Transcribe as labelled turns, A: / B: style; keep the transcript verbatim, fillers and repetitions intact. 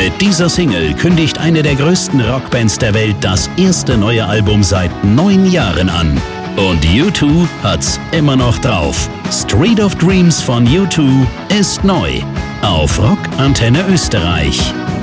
A: Mit dieser Single kündigt eine der größten Rockbands der Welt das erste neue Album seit neun Jahren an. Und U zwei hat's immer noch drauf. Street of Dreams von U zwei ist neu. Auf Rock Antenne Österreich.